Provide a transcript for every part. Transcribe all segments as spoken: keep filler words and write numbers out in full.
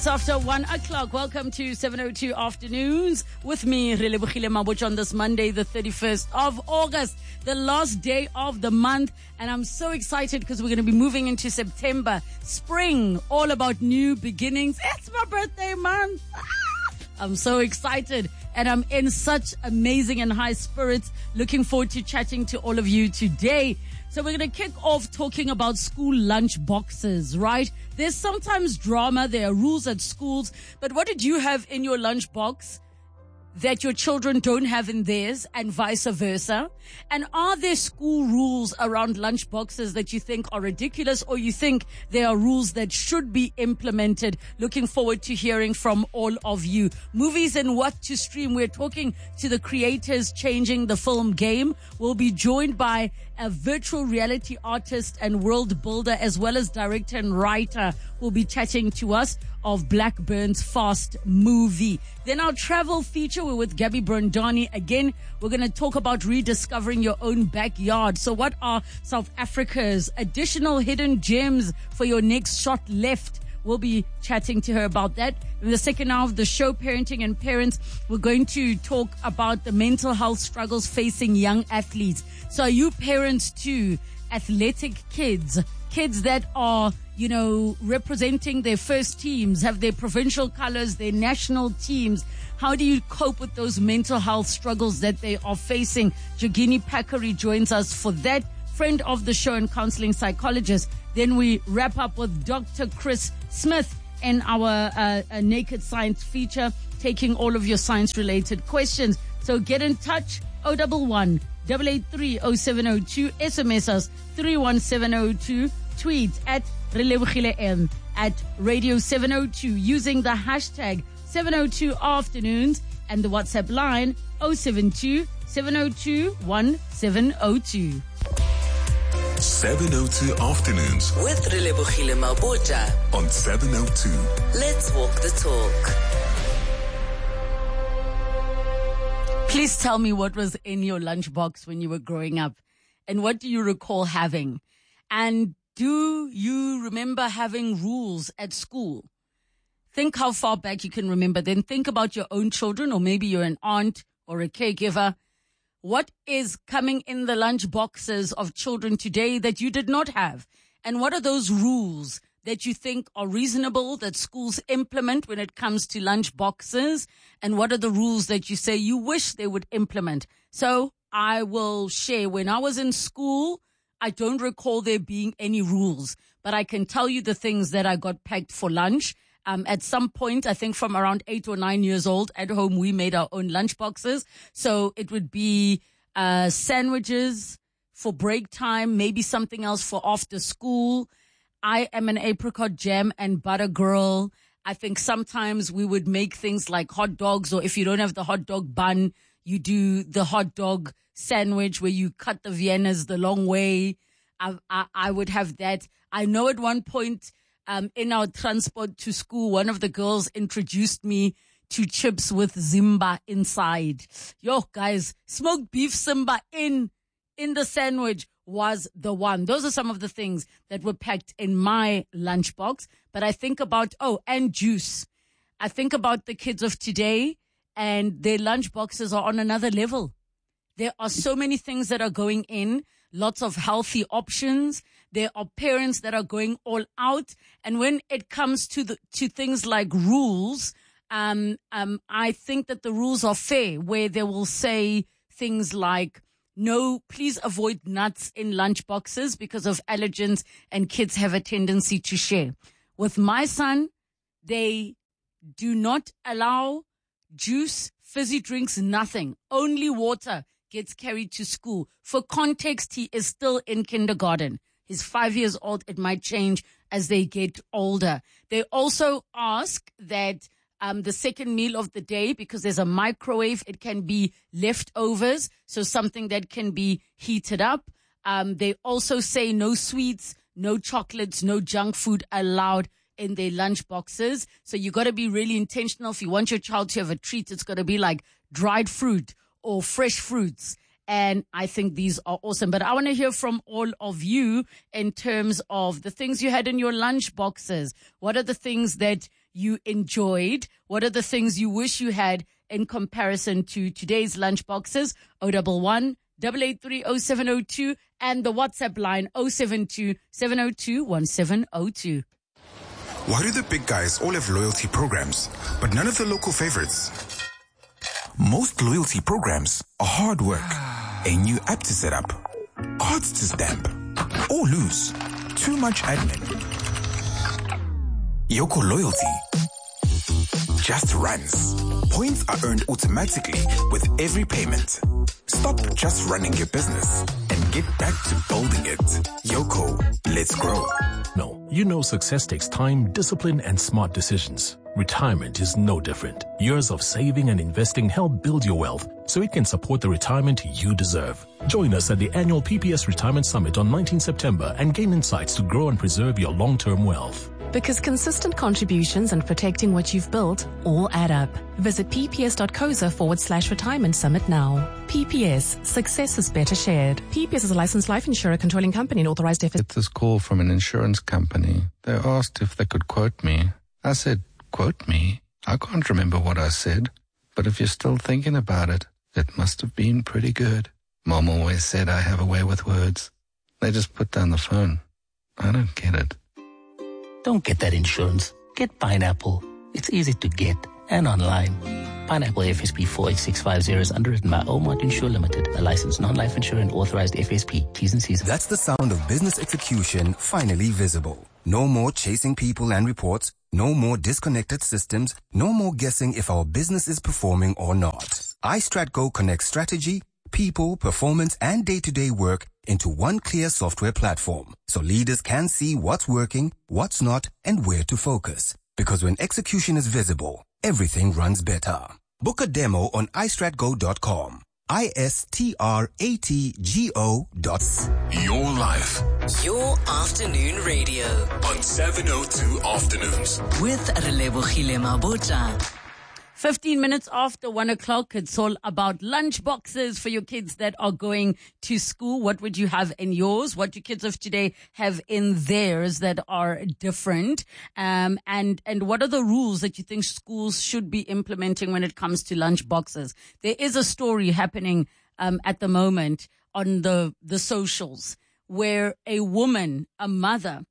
minutes after one o'clock. Welcome to seven oh two Afternoons with me, Relebohile Mabotja, on this Monday, the thirty-first of August, the last day of the month. And I'm so excited because we're going to be moving into September, spring, all about new beginnings. It's my birthday month. I'm so excited and I'm in such amazing and high spirits. Looking forward to chatting to all of you today. So we're going to kick off talking about school lunch boxes, right? There's sometimes drama. There are rules at schools. But what did you have in your lunch box that your children don't have in theirs, and vice versa? And are there school rules around lunch boxes that you think are ridiculous, or you think there are rules that should be implemented? Looking forward to hearing from all of you. Movies and what to stream. We're talking to the creators changing the film game. We'll be joined by a virtual reality artist and world builder, as well as director and writer, who will be chatting to us of Blackburn's Fast movie. Then our travel feature, we're with Gabby Brondani. Again, we're going to talk about rediscovering your own backyard. So what are South Africa's additional hidden gems for your next shot left? We'll be chatting to her about that. In the second half of the show, Parenting and Parents, we're going to talk about the mental health struggles facing young athletes. So are you parents to athletic kids, kids that are, you know, representing their first teams, have their provincial colors, their national teams? How do you cope with those mental health struggles that they are facing? Jogini Pakari joins us for that. Friend of the show and counseling psychologist. Then we wrap up with Doctor Chris Smith in our uh, uh, Naked Science feature, taking all of your science-related questions. So get in touch, oh one one, eight eight three, oh seven oh two, S M S us three one seven oh two, tweet at Relebohile M, at Radio seven oh two, using the hashtag seven oh two Afternoons, and the WhatsApp line oh seven two, seven oh two, one seven oh two. seven oh two Afternoons with Relebohile Mabotja on seven oh two. Let's walk the talk. Please tell me what was in your lunchbox when you were growing up, and what do you recall having? And do you remember having rules at school? Think how far back you can remember. Then think about your own children, or maybe you're an aunt or a caregiver. What is coming in the lunch boxes of children today that you did not have? And what are those rules that you think are reasonable that schools implement when it comes to lunch boxes? And what are the rules that you say you wish they would implement? So I will share. When I was in school, I don't recall there being any rules, but I can tell you the things that I got packed for lunch. Um, at some point, I think from around eight or nine years old, at home, we made our own lunch boxes. So it would be uh sandwiches for break time, maybe something else for after school. I am an apricot jam and butter girl. I think sometimes we would make things like hot dogs, or if you don't have the hot dog bun, you do the hot dog sandwich where you cut the Viennas the long way. I, I, I would have that. I know at one point, Um, in our transport to school, one of the girls introduced me to chips with Zimba inside. Yo, guys, smoked beef Zimba in, in the sandwich was the one. Those are some of the things that were packed in my lunchbox. But I think about, oh, and juice. I think about the kids of today, and their lunchboxes are on another level. There are so many things that are going in, lots of healthy options. There are parents that are going all out. And when it comes to the, to things like rules, um, um, I think that the rules are fair, where they will say things like, no, please avoid nuts in lunch boxes because of allergens, and kids have a tendency to share. With my son, they do not allow juice, fizzy drinks, nothing, only water gets carried to school. For context, he is still in kindergarten. He's five years old. It might change as they get older. They also ask that um, the second meal of the day, because there's a microwave, it can be leftovers, so something that can be heated up. Um, they also say no sweets, no chocolates, no junk food allowed in their lunch boxes. So you got to be really intentional. If you want your child to have a treat, it's got to be like dried fruit or fresh fruits. And I think these are awesome. But I want to hear from all of you in terms of the things you had in your lunch boxes. What are the things that you enjoyed? What are the things you wish you had in comparison to today's lunch boxes? oh one one, eight eight three, oh seven oh two and the WhatsApp line oh seven two, seven oh two, one seven oh two. Why do the big guys all have loyalty programs, but none of the local favorites? Most loyalty programs are hard work. A new app to set up, cards to stamp, or lose. Too much admin. Yoko Loyalty just runs. Points are earned automatically with every payment. Stop just running your business and get back to building it. Yoko, let's grow. No, you know success takes time, discipline, and smart decisions. Retirement is no different. Years of saving and investing help build your wealth so it can support the retirement you deserve. Join us at the annual P P S Retirement Summit on nineteenth September and gain insights to grow and preserve your long-term wealth. Because consistent contributions and protecting what you've built all add up. Visit pps.coza forward slash retirement summit now. P P S, success is better shared. P P S is a licensed life insurer controlling company and authorized F S. Get this call from an insurance company. They asked if they could quote me. I said, quote me? I can't remember what I said. But if you're still thinking about it, it must have been pretty good. Mom always said I have a way with words. They just put down the phone. I don't get it. Don't get that insurance. Get Pineapple. It's easy to get and online. Pineapple F S P four eight six five zero is underwritten by Omart Insure Limited, a licensed non-life insurer and authorized F S P. T's and C's. That's the sound of business execution finally visible. No more chasing people and reports. No more disconnected systems. No more guessing if our business is performing or not. iStratGo connects strategy, people, performance, and day-to-day work into one clear software platform, so leaders can see what's working, what's not, and where to focus. Because when execution is visible, everything runs better. Book a demo on i strat go dot com. I S T R A T G O dot Your life. Your afternoon radio. On seven oh two Afternoons. With Relebogile Mabotja. fifteen minutes after one o'clock, it's all about lunch boxes for your kids that are going to school. What would you have in yours? What do kids of today have in theirs that are different? Um, and, and what are the rules that you think schools should be implementing when it comes to lunch boxes? There is a story happening, um, at the moment on the, the socials where a woman, a mother,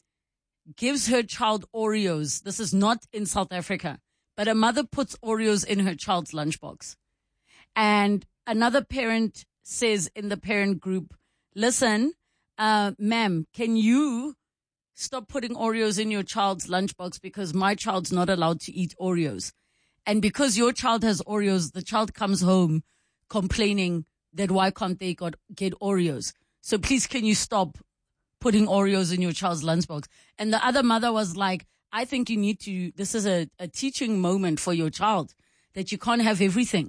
gives her child Oreos. This is not in South Africa. But a mother puts Oreos in her child's lunchbox. And another parent says in the parent group, listen, uh, ma'am, can you stop putting Oreos in your child's lunchbox because my child's not allowed to eat Oreos. And because your child has Oreos, the child comes home complaining that why can't they got, get Oreos? So please, can you stop putting Oreos in your child's lunchbox? And the other mother was like, I think you need to, this is a, a teaching moment for your child, that you can't have everything.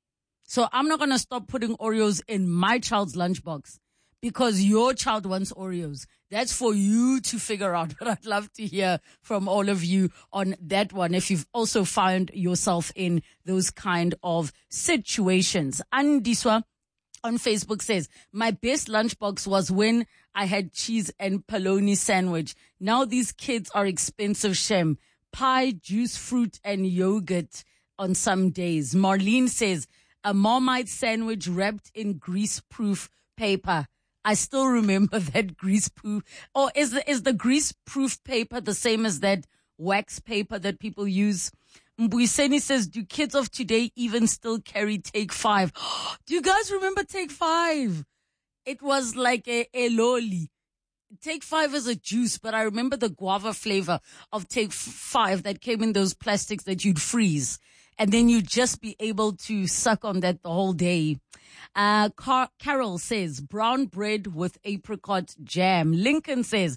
So I'm not going to stop putting Oreos in my child's lunchbox because your child wants Oreos. That's for you to figure out. But I'd love to hear from all of you on that one, if you've also found yourself in those kind of situations. Andiswa on Facebook says, my best lunchbox was when I had cheese and polony sandwich. Now these kids are expensive, shem. Pie, juice, fruit, and yogurt on some days. Marlene says, a Marmite sandwich wrapped in grease-proof paper. I still remember that grease-proof. Or is the, is the grease-proof paper the same as that wax paper that people use? Mbuiseni says, do kids of today even still carry Take Five? Do you guys remember Take Five? It was like a, a lolly. Take Five is a juice, but I remember the guava flavor of Take Five that came in those plastics that you'd freeze. And then you'd just be able to suck on that the whole day. Uh, Car- Carol says, brown bread with apricot jam. Lincoln says,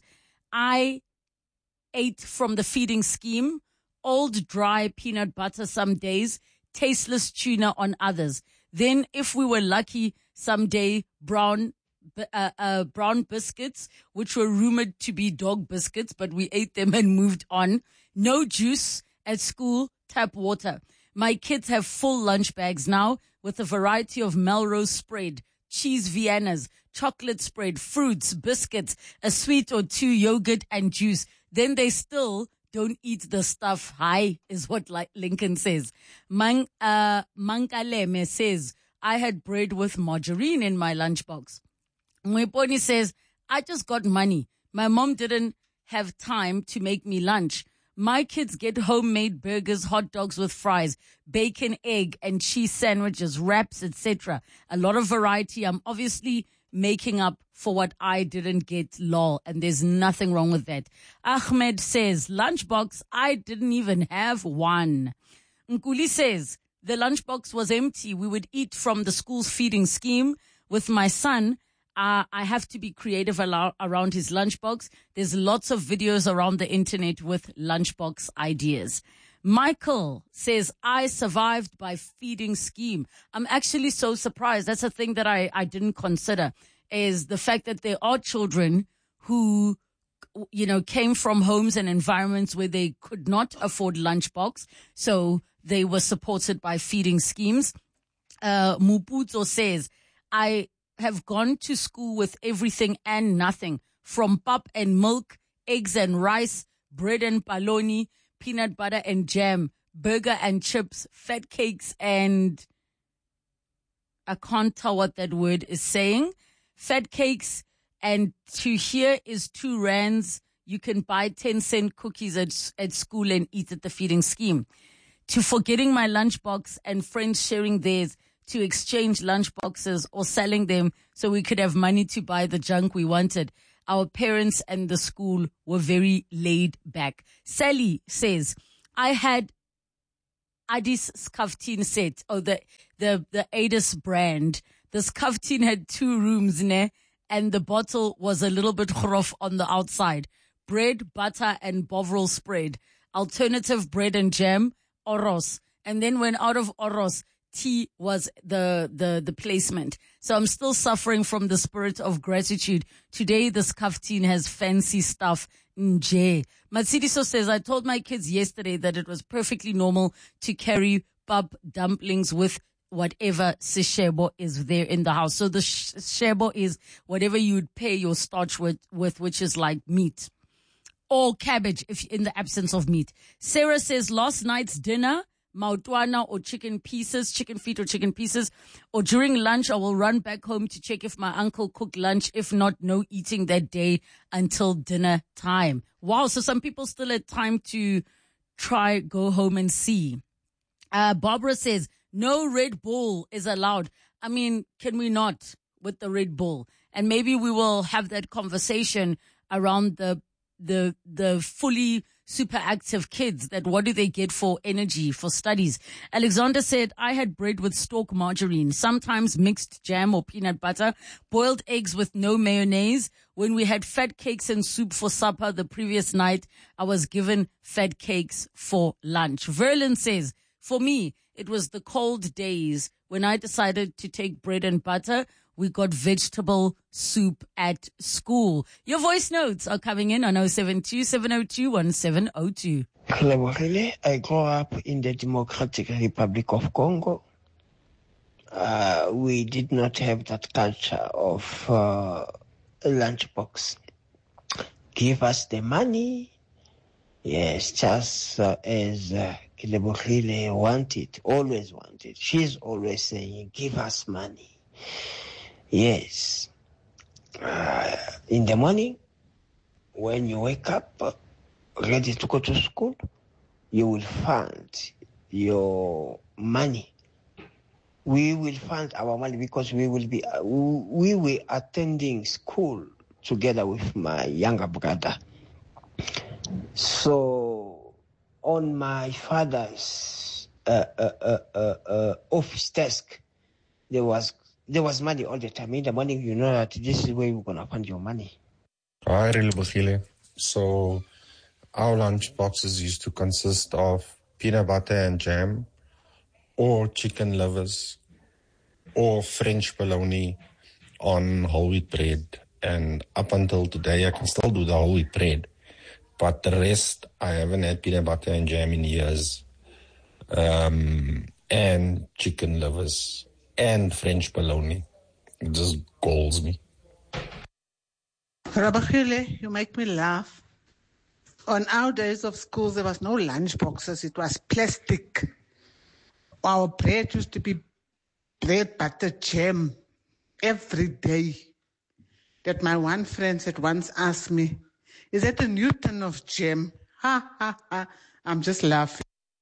I ate from the feeding scheme. Old dry peanut butter some days, tasteless tuna on others. Then, if we were lucky, someday brown uh, uh, brown biscuits, which were rumored to be dog biscuits, but we ate them and moved on. No juice at school, tap water. My kids have full lunch bags now with a variety of Melrose spread, cheese Viennas, chocolate spread, fruits, biscuits, a sweet or two, yogurt and juice. Then they still don't eat the stuff high, is what like Lincoln says. Mang, uh, Mankaleme says, I had bread with margarine in my lunchbox. Mweponi says, I just got money. My mom didn't have time to make me lunch. My kids get homemade burgers, hot dogs with fries, bacon, egg, and cheese sandwiches, wraps, et cetera. A lot of variety. I'm obviously making up for what I didn't get, lol, and there's nothing wrong with that. Ahmed says, lunchbox, I didn't even have one. Nkuli says, the lunchbox was empty. We would eat from the school's feeding scheme. With my son, uh, I have to be creative al- around his lunchbox. There's lots of videos around the internet with lunchbox ideas. Michael says, I survived by feeding scheme. I'm actually so surprised. That's a thing that I, I didn't consider, is the fact that there are children who, you know, came from homes and environments where they could not afford lunchbox. So they were supported by feeding schemes. Uh, Mupuzo says, I have gone to school with everything and nothing, from pap and milk, eggs and rice, bread and paloni, peanut butter and jam, burger and chips, fat cakes, and I can't tell what that word is saying. Fat cakes, and to here is two rands. You can buy ten cent cookies at, at school and eat at the feeding scheme. To forgetting my lunchbox and friends sharing theirs, to exchange lunchboxes or selling them so we could have money to buy the junk we wanted. Our parents and the school were very laid back. Sally says, I had Adis Skaftin set, or the, the, the Adis brand. The Skaftin had two rooms, ne? And the bottle was a little bit grof on the outside. Bread, butter, and Bovril spread. Alternative bread and jam, Oros. And then when out of Oros, tea was the, the, the placement. So I'm still suffering from the spirit of gratitude. Today, the Skaftin has fancy stuff. Nje. Matsidiso says, I told my kids yesterday that it was perfectly normal to carry pap dumplings with whatever sishebo is there in the house. So the sh- shebo is whatever you would pay your starch with, with, which is like meat or cabbage if in the absence of meat. Sarah says, last night's dinner, mautwana or chicken pieces, chicken feet or chicken pieces, or during lunch, I will run back home to check if my uncle cooked lunch. If not, no eating that day until dinner time. Wow. So some people still had time to try, go home and see. Uh, Barbara says, no Red Bull is allowed. I mean, can we not with the Red Bull? And maybe we will have that conversation around the, the, the fully super active kids, that what do they get for energy, for studies? Alexander said, I had bread with stalk margarine, sometimes mixed jam or peanut butter, boiled eggs with no mayonnaise. When we had fat cakes and soup for supper the previous night, I was given fat cakes for lunch. Verlin says, for me, it was the cold days when I decided to take bread and butter. We got vegetable soup at school. Your voice notes are coming in on oh seven two, seven oh two, one seven oh two. I grew up in the Democratic Republic of Congo. Uh, we did not have that culture of uh, a lunchbox. Give us the money. Yes, just uh, as uh, Kilebohile wanted, always wanted. She's always saying, give us money. Yes. Uh, in the morning, when you wake up, uh, ready to go to school, you will find your money. We will find our money because we will be, uh, we were attending school together with my younger brother. So, on my father's uh, uh, uh, uh, uh, office desk, there was there was money all the time. In the morning, you know that this is where you're going to find your money. Hi, Relebohile. So, our lunch boxes used to consist of peanut butter and jam, or chicken livers, or French bologna on whole wheat bread. And up until today, I can still do the whole wheat bread. But the rest, I haven't had peanut butter and jam in years. Um, and chicken livers and French bologna. It just galls me. Rabachile, you make me laugh. On our days of school, there was no lunch boxes. It was plastic. Our bread used to be bread, butter, jam every day. That my one friend had once asked me, is that a Newton of jam? Ha, ha, ha. I'm just laughing.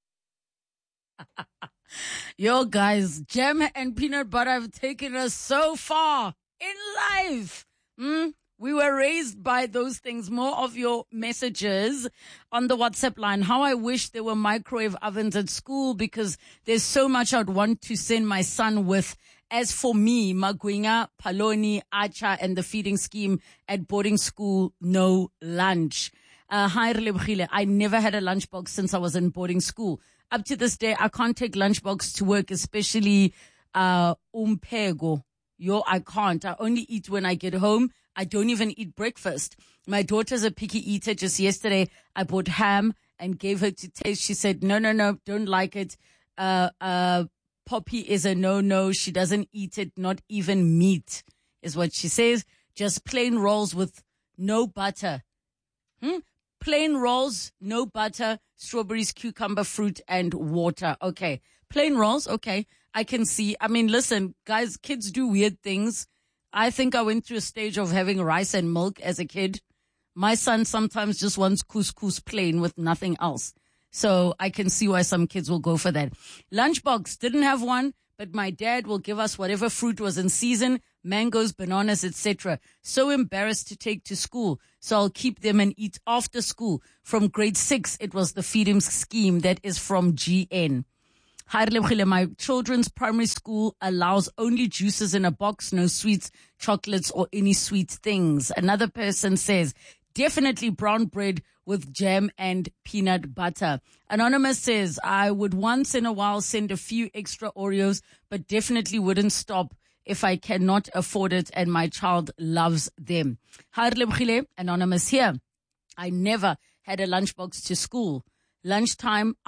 Yo, guys, jam and peanut butter have taken us so far in life. Mm? We were raised by those things. More of your messages on the WhatsApp line. How I wish there were microwave ovens at school because there's so much I'd want to send my son with. As for me, Magwinga, Paloni, Acha, and the feeding scheme at boarding school, no lunch. Uh, hi, Relebogile. I never had a lunchbox since I was in boarding school. Up to this day, I can't take lunchbox to work, especially uh, umpego. Yo, I can't. I only eat when I get home. I don't even eat breakfast. My daughter's a picky eater. Just yesterday, I bought ham and gave her to taste. She said, no, no, no, don't like it. Uh, uh, Poppy is a no-no. She doesn't eat it, not even meat, is what she says. Just plain rolls with no butter. Hmm? Plain rolls, no butter, strawberries, cucumber, fruit, and water. Okay. Plain rolls, okay. I can see. I mean, listen, guys, kids do weird things. I think I went through a stage of having rice and milk as a kid. My son sometimes just wants couscous plain with nothing else. So I can see why some kids will go for that. Lunchbox, didn't have one, but my dad will give us whatever fruit was in season, mangoes, bananas, et cetera. So embarrassed to take to school. So I'll keep them and eat after school. From grade six, it was the Feed Him scheme that is from G N. My children's primary school allows only juices in a box, no sweets, chocolates, or any sweet things. Another person says, definitely brown bread with jam and peanut butter. Anonymous says, I would once in a while send a few extra Oreos, but definitely wouldn't stop if I cannot afford it and my child loves them. Anonymous here. I never had a lunchbox to school. Lunchtime,